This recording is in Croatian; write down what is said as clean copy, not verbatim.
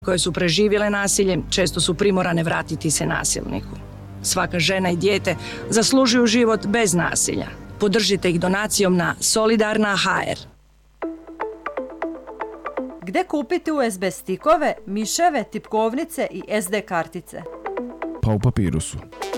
koje su preživjele nasilje često su primorane vratiti se nasilniku. Svaka žena i dijete zaslužuju život bez nasilja. Podržite ih donacijom na Solidarna.hr. Gde kupiti USB stikove, miševe, tipkovnice i SD kartice? Pa u Papirusu.